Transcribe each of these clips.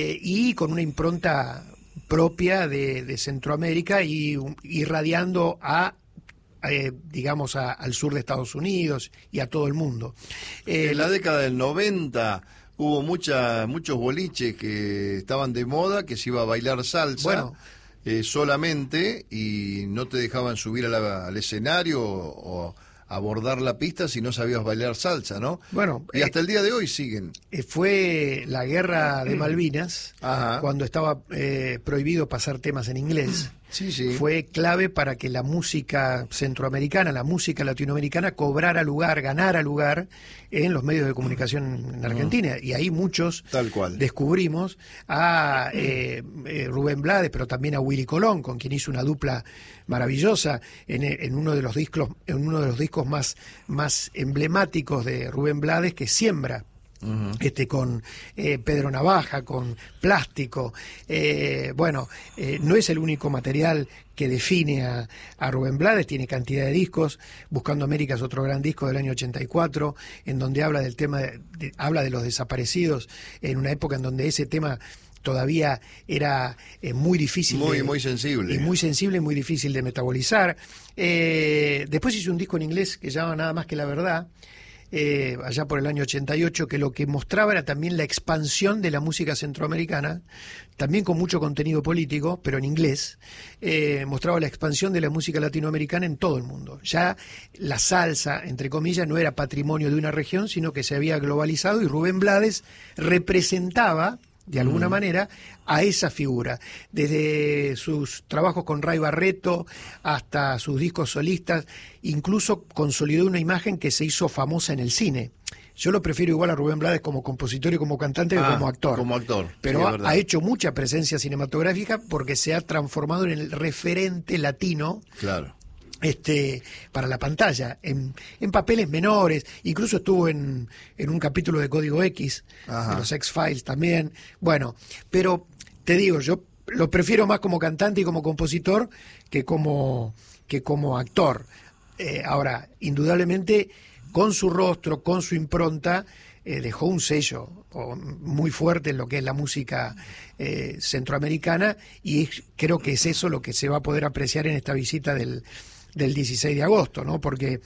y con una impronta propia de Centroamérica y irradiando digamos, al sur de Estados Unidos y a todo el mundo. En la década del 90 hubo muchos boliches que estaban de moda, que se iba a bailar salsa. Bueno, solamente, y no te dejaban subir al escenario o abordar la pista si no sabías bailar salsa, ¿no? Bueno, y hasta el día de hoy siguen. Fue la guerra de Malvinas, cuando estaba prohibido pasar temas en inglés. Sí, sí. Fue clave para que la música centroamericana, la música latinoamericana cobrara lugar, ganara lugar en los medios de comunicación en Argentina. Y ahí muchos Tal cual. descubrimos a Rubén Blades, pero también a Willy Colón, con quien hizo una dupla maravillosa en uno de los discos más emblemáticos de Rubén Blades, que Siembra. Con Pedro Navaja, con Plástico. No es el único material que define a Rubén Blades, tiene cantidad de discos. Buscando América es otro gran disco del año 84, en donde habla del tema, habla de los desaparecidos, en una época en donde ese tema todavía era muy difícil, muy sensible. Y muy sensible y muy difícil de metabolizar. Después hizo un disco en inglés que se llama Nada más que la verdad, allá por el año 88, que lo que mostraba era también la expansión de la música centroamericana, también con mucho contenido político, pero en inglés. Mostraba la expansión de la música latinoamericana en todo el mundo. Ya la salsa, entre comillas, no era patrimonio de una región, sino que se había globalizado, y Rubén Blades representaba de alguna manera a esa figura, desde sus trabajos con Ray Barretto hasta sus discos solistas. Incluso consolidó una imagen que se hizo famosa en el cine. Yo lo prefiero igual a Rubén Blades como compositor y como cantante que como actor. Como actor, pero sí, ha hecho mucha presencia cinematográfica porque se ha transformado en el referente latino. Claro. Para la pantalla, en papeles menores, incluso estuvo en un capítulo de Código X, de los X-Files también. Bueno, pero te digo, yo lo prefiero más como cantante y como compositor que como actor. Ahora, indudablemente, con su rostro, con su impronta, dejó un sello muy fuerte en lo que es la música centroamericana, y creo que es eso lo que se va a poder apreciar en esta visita del 16 de agosto, ¿no? Porque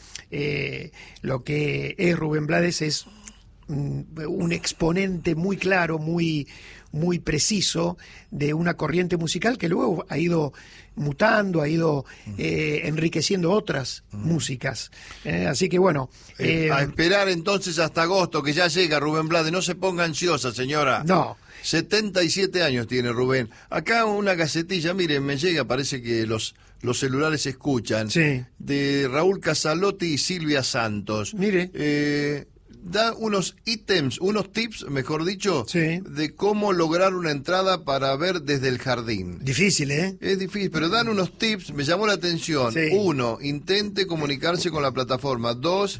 lo que es Rubén Blades es un exponente muy claro, muy preciso de una corriente musical que luego ha ido mutando, ha ido enriqueciendo otras músicas. Así que bueno. A esperar entonces hasta agosto, que ya llega Rubén Blades. No se ponga ansiosa, señora. No. 77 años tiene Rubén. Acá una gacetilla, miren, me llega, parece que los celulares escuchan, sí, de Raúl Casalotti y Silvia Santos. Mire. Da unos ítems, unos tips, mejor dicho, sí, de cómo lograr una entrada para ver desde el jardín. Difícil, ¿eh? Es difícil, pero dan unos tips, me llamó la atención. Sí. 1, intente comunicarse con la plataforma. 2,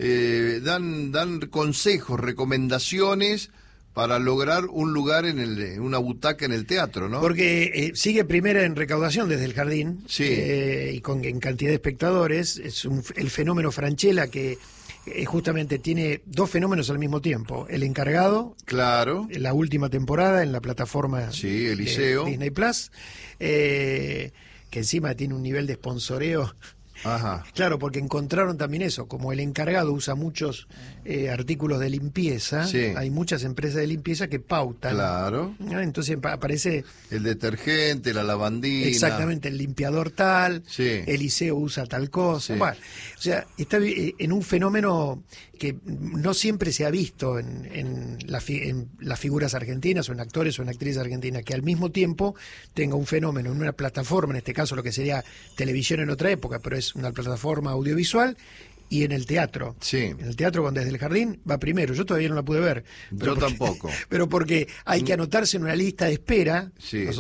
dan consejos, recomendaciones para lograr un lugar en una butaca en el teatro, ¿no? Porque sigue primera en recaudación desde el jardín, sí, y en cantidad de espectadores. Es el fenómeno Franchella, que justamente tiene dos fenómenos al mismo tiempo. El encargado, claro, la última temporada en la plataforma, sí, Eliseo, Disney Plus, que encima tiene un nivel de sponsoreo. Ajá. Claro, porque encontraron también eso, como el encargado usa muchos artículos de limpieza, sí, hay muchas empresas de limpieza que pautan. Claro. Entonces aparece el detergente, la lavandina. Exactamente, el limpiador tal, sí, Eliseo usa tal cosa. Sí. Bueno, o sea, está en un fenómeno que no siempre se ha visto en las figuras argentinas o en actores o en actrices argentinas, que al mismo tiempo tenga un fenómeno en una plataforma, en este caso lo que sería televisión en otra época, pero es una plataforma audiovisual, y en el teatro. Sí. En el teatro con Desde el Jardín va primero. Yo todavía no la pude ver. Yo tampoco. Pero porque hay que anotarse en una lista de espera. Sí. Nosotros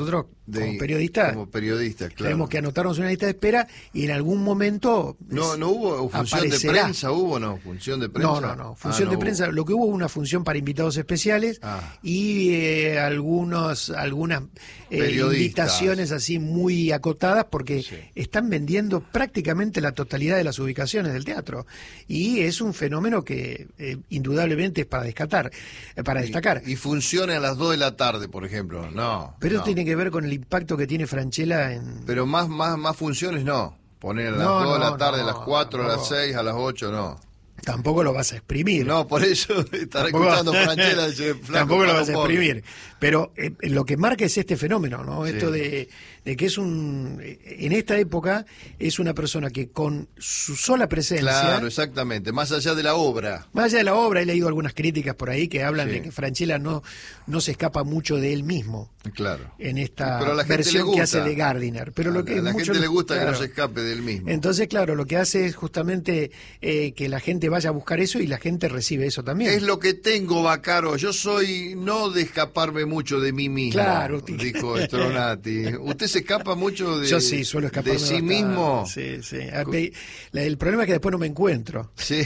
como periodista. Como periodista, claro. Tenemos que anotarnos una lista de espera y en algún momento no hubo función aparecerá. de prensa, función de prensa. No, función de prensa, lo que hubo una función para invitados especiales y algunas invitaciones así muy acotadas porque están vendiendo prácticamente la totalidad de las ubicaciones del teatro y es un fenómeno que indudablemente es para destacar. Y funciona a las 2 de la tarde, por ejemplo, Pero eso tiene que ver con el impacto que tiene Francella en... Pero más funciones no. Poner a las 2 de la tarde, a las 4, a las 6, a las 8, no. Tampoco lo vas a exprimir. No, por eso estará escuchando Francella. Tampoco lo vas a exprimir. Pero lo que marca es este fenómeno, ¿no? Sí. Esto de que es en esta época es una persona que con su sola presencia... Claro, exactamente, más allá de la obra. Más allá de la obra, he leído algunas críticas por ahí que hablan de que Francella no se escapa mucho de él mismo. Claro. En esta versión que hace de Gardiner. Pero a la gente le gusta que no se escape de él mismo. Entonces, claro, lo que hace es justamente que la gente vaya a buscar eso y la gente recibe eso también. Es lo que tengo, Vaccaro. Yo soy no de escaparme mucho de mí mismo, dijo Stronati. ¿Usted se escapa mucho de, yo sí, suelo escaparme de sí mismo? Sí. El problema es que después no me encuentro. Sí.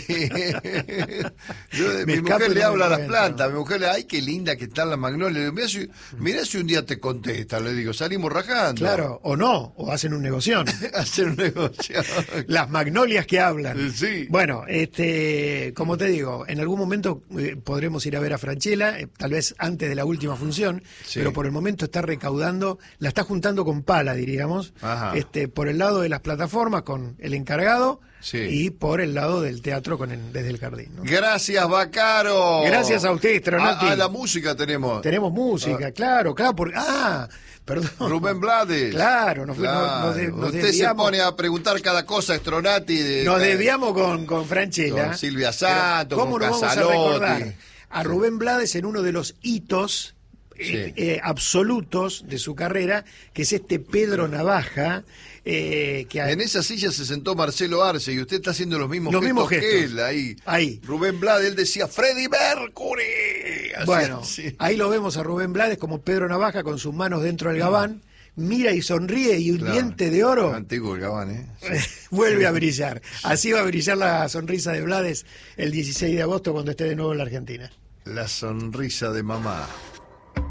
Mi mujer le habla a las plantas. Mi mujer le dice, ay, qué linda que están las magnolias. Mirá si un día te contesta, le digo, salimos rajando. Claro, o no, o hacen un negocio. Hacen un negocio. Las magnolias que hablan. Sí. Bueno, como te digo, en algún momento podremos ir a ver a Francella, tal vez antes de la última función, pero por el momento está recaudando, la está juntando con pala, diríamos, por el lado de las plataformas con el encargado y por el lado del teatro desde el jardín, ¿no? Gracias, Vaccaro. Gracias a usted, Stronati. La música tenemos. Tenemos música, claro, perdón. Rubén Blades. Claro, nos usted desviamos. Se pone a preguntar cada cosa, Stronati. Nos desviamos con Francella. Con Silvia Santos, ¿cómo con nos vamos a recordar a Rubén Blades en uno de los hitos absolutos de su carrera, que es Pedro Navaja? En esa silla se sentó Marcelo Arce y usted está haciendo los mismos gestos que él ahí. Rubén Blades, él decía Freddie Mercury. Bueno, ahí lo vemos a Rubén Blades como Pedro Navaja con sus manos dentro del gabán, mira y sonríe y un diente de oro antiguo el gabán, vuelve a brillar. Así va a brillar la sonrisa de Blades el 16 de agosto cuando esté de nuevo en la Argentina. La sonrisa de mamá.